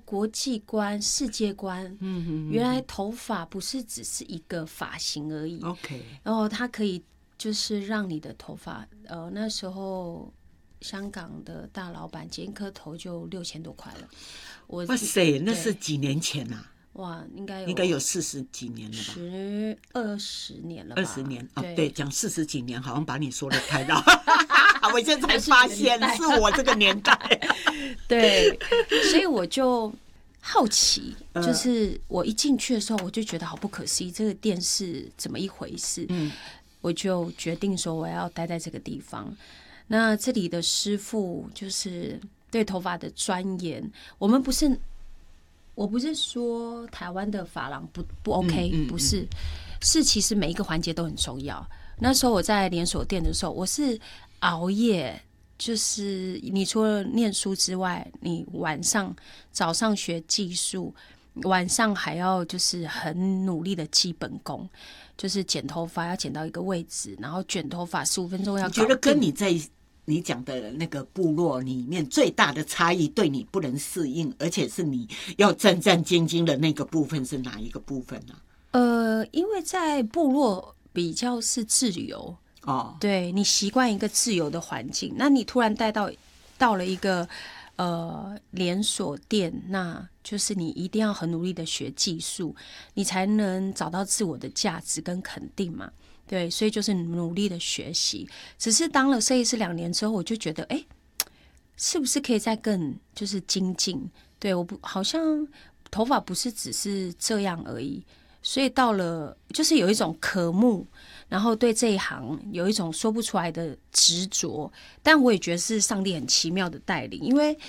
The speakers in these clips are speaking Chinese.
国际观、世界观。原来头发不是只是一个发型而已。 OK， 然后它可以就是让你的头发，那时候香港的大老板剪一颗头就6000多块了。 哇塞，那是几年前啊？ 哇，应该有40几年了吧 ？20年了吧 ？20年对， 对，讲40几年，好像把你说的太老。我现在才发现是我这个年代。 对，所以我就好奇，就是我一进去的时候，我就觉得好不可思议，这个店是怎么一回事？我就决定说我要待在这个地方。那这里的师傅就是对头发的钻研，我不是说台湾的发廊不 OK，不是，是其实每一个环节都很重要。那时候我在连锁店的时候，我是熬夜，就是你除了念书之外，你早上学技术，晚上还要就是很努力的基本功，就是剪头发要剪到一个位置，然后卷头发15分钟要搞定。 我觉得跟你讲的那个部落里面最大的差异，对你不能适应，而且是你要战战兢兢的那个部分是哪一个部分呢？ 因为在部落比较是自由哦， 对，你习惯一个自由的环境，那你突然到了一个连锁店，那就是你一定要很努力的学技术，你才能找到自我的价值跟肯定嘛。对，所以就是努力的学习。只是当了设计师2年之后，我就觉得，是不是可以再更就是精进？对，好像头发不是只是这样而已。所以到了就是有一种渴慕，然后对这一行有一种说不出来的执着，但我也觉得是上帝很奇妙的带领，因为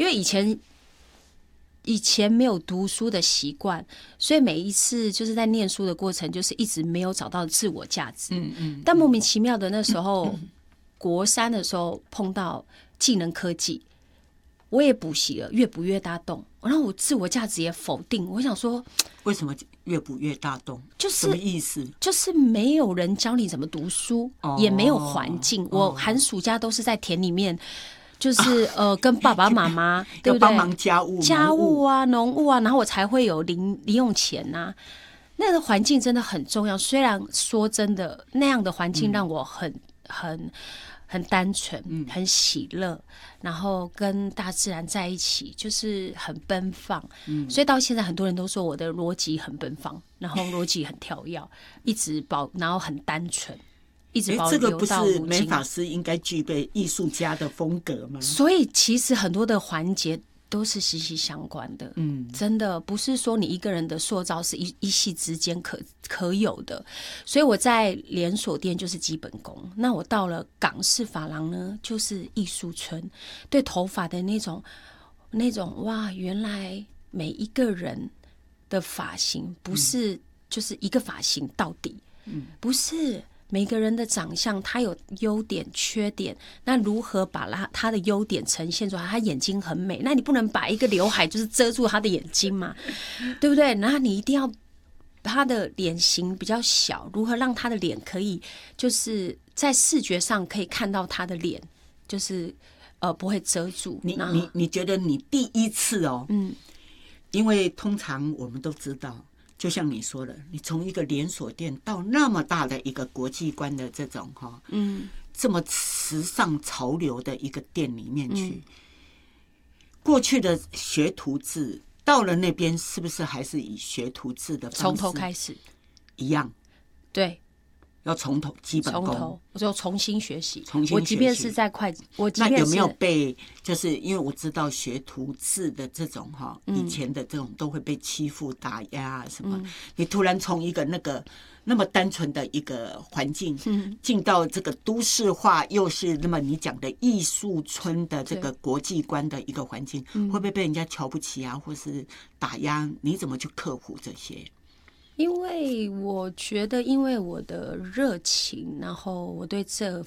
以前没有读书的习惯，所以每一次就是在念书的过程，就是一直没有找到自我价值。但莫名其妙的那时候，国3的时候碰到技能科技，我也补习了，越补越大洞，然后我自我价值也否定。我想说， 为什么越补越大洞？ 就是什么意思？ 就是没有人教你怎么读书，也没有环境。我寒暑假都是在田里面，就是跟爸爸妈妈对不对？ 帮忙家务啊、农务啊，然后我才会有零用钱啊。那个环境真的很重要。虽然说真的，那样的环境让我很单纯，很喜乐，然后跟大自然在一起，就是很奔放。所以到现在很多人都说我的逻辑很奔放，然后逻辑很跳跃，然后很单纯，一直保留到如今。 这个不是美发师应该具备艺术家的风格吗？ 所以其实很多的环节都是息息相关的。真的不是说你一个人的塑造是一夕之间可有的。所以我在连锁店就是基本功，那我到了港式发廊呢，就是艺术村。对头发的那种哇，原来每一个人的发型不是就是一个发型到底，不是。每个人的长相，他有优点、缺点，那如何把他的优点呈现出来？他眼睛很美，那你不能把一个刘海就是遮住他的眼睛嘛，对不对？然后你一定要他的脸型比较小，如何让他的脸可以就是在视觉上可以看到他的脸，就是不会遮住。 你觉得你第一次因为通常我们都知道。就像你说的，你从一个连锁店到那么大的一个国际观的这种这么时尚潮流的一个店里面去，过去的学徒制到了那边是不是还是以学徒制的方式？ 从头开始一样， 对。 要从头基本功， 我就重新学习。 我即便是在会计， 那有没有被？就是因为我知道学徒制的这种以前的这种都会被欺负、打压什么。你突然从一个那么单纯的一个环境，进到这个都市化，又是那么你讲的艺术村的这个国际观的一个环境，会不会被人家瞧不起啊，或是打压？你怎么去克服这些？ 因为我觉得，因为我的热情，然后我对这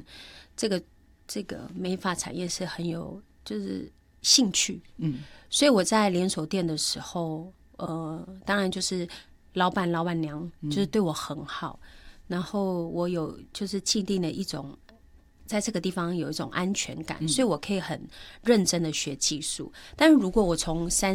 个美发产业是很有就是兴趣，所以我在连锁店的时候，当然就是老板娘就是对我很好，然后我有就是既定的一种。在这个地方有一种安全感，所以我可以很认真的学技术。但是如果我从